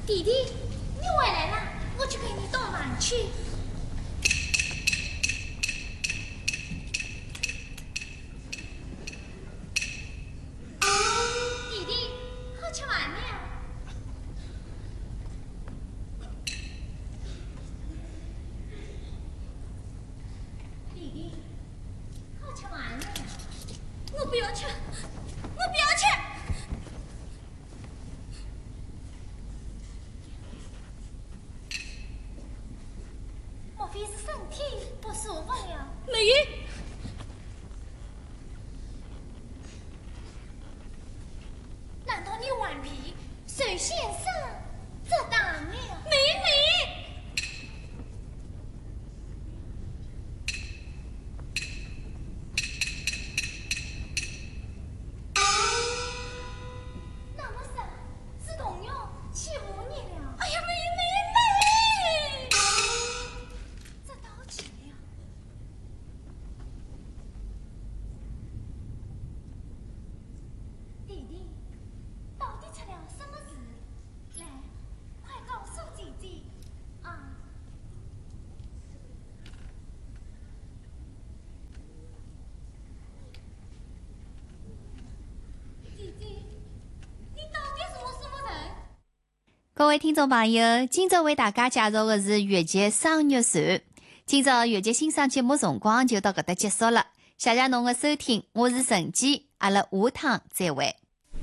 弟弟，你回来了，我去给你倒饭去。弟弟，好吃饭了呀？弟弟，好吃饭了呀？我不要吃，我不要吃。莫非是身体不舒服了？ 美玉， 难道你顽皮？水先生，这当然了。 美玉。 那么是童谣欺负你了？ 哎呀，美！ 这到齐了。弟弟，到底出了什么事？来，快告诉姐姐啊！姐姐，你到底是我什么人？ 各位听众朋友，今朝为大家介绍的是越剧双玉船。今朝越剧欣赏节目辰光就到搿搭结束了，谢谢侬的收听，我是陈姬，阿拉下趟再会。